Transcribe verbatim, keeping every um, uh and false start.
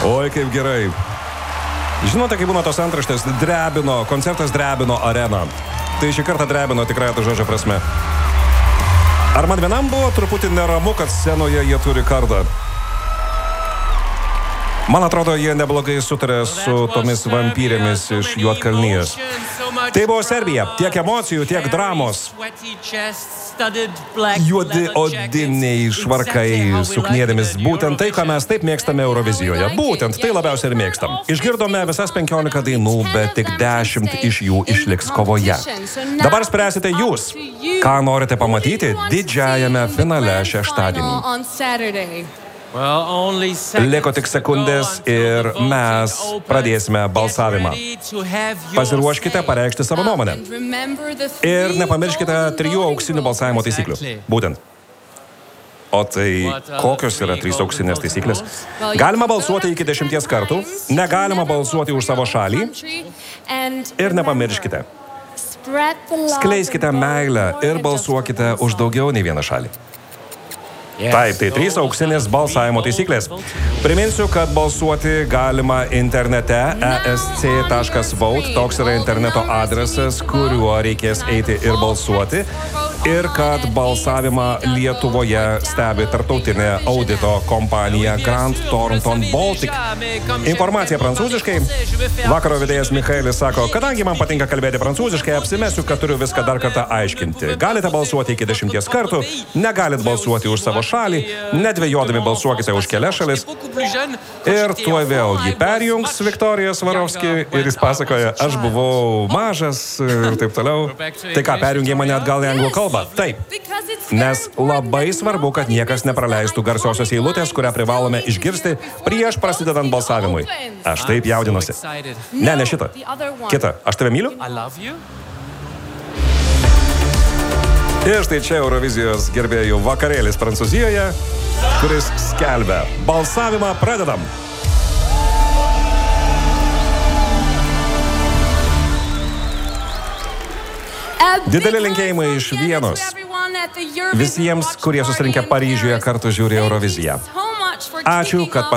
Oi, kaip gerai. Žinote, kaip būna tos antraštės, drebino, koncertas drebino areną. Tai šį kartą drebino tikrai to žodžio prasme. Ar man vienam buvo truputį neramu, kad scenoje jie turi kardą? Man atrodo, jie neblogai sutarė su tomis vampyrėmis iš Juodkalnijos. Tai buvo Serbija. Tiek emocijų, tiek dramos. Juodi odiniai švarkai suknėdėmis. Būtent tai, ką mes taip mėgstame Eurovizijoje. Būtent tai labiausiai ir mėgstam. Išgirdome visas penkiolika dainų, bet tik dešimt iš jų išliks kovoje. Dabar spręsite jūs, ką norite pamatyti didžiajame finale šeštadienį. Liko tik sekundės ir mes pradėsime balsavimą. Pasiruoškite pareikšti savo nuomonę. Ir nepamirškite trijų auksinių balsavimo taisyklių. Būtent. O tai kokios yra trys auksinės taisyklės? Galima balsuoti iki dešimties kartų, negalima balsuoti už savo šalį ir nepamirškite. Skleiskite meilę ir balsuokite už daugiau nei vieną šalį. Taip, tai trys auksinės balsavimo taisyklės. Priminsiu, kad balsuoti galima internete e s c taškas vote, toks yra interneto adresas, kuriuo reikės eiti ir balsuoti. Ir kad balsavimą Lietuvoje stebi tarptautinė audito kompanija Grant Thornton Baltic. Informacija prancūziškai. Vakaro vedėjas Michaelis sako, kadangi man patinka kalbėti prancūziškai, apsimesiu, kad turiu viską dar kartą aiškinti. Galite balsuoti iki dešimties kartų, negalit balsuoti už savo šalį, nedvejodami balsuokite už kelias šalis. Ir tuo vėl jį perjungs Viktorija Svarovski ir jis pasakoja, aš buvau mažas ir taip toliau. Tai ką, perjungė mane atgal į anglų kalbą? Taip, nes labai svarbu, kad niekas nepraleistų garsiosios eilutės, kurią privalome išgirsti prieš prasidedant balsavimui. Aš taip jaudinuosi. Ne, ne šitą. Kita. Aš tave myliu? Ir štai čia Eurovizijos gerbėjų vakarėlis Prancūzijoje, kuris skelbia. Balsavimą pradedam. Dideli linkėjimai iš Vienos. Visiems, kurie susirinkę Paryžiuje kartu žiūri Euroviziją. Ačiū, kad